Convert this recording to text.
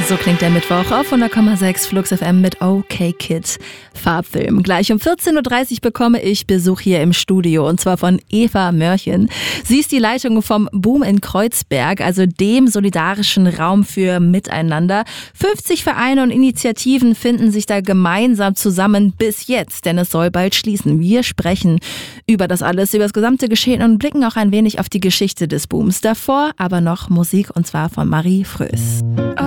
So klingt der Mittwoch auf 100,6 Flux FM mit OK Kid Farbfilm. Gleich um 14.30 Uhr bekomme ich Besuch hier im Studio und zwar von Eva Mörchen. Sie ist die Leitung vom Boom in Kreuzberg, also dem solidarischen Raum für Miteinander. 50 Vereine und Initiativen finden sich da gemeinsam zusammen bis jetzt, denn es soll bald schließen. Wir sprechen über das alles, über das gesamte Geschehen und blicken auch ein wenig auf die Geschichte des Booms. Davor aber noch Musik und zwar von Marie Fröß.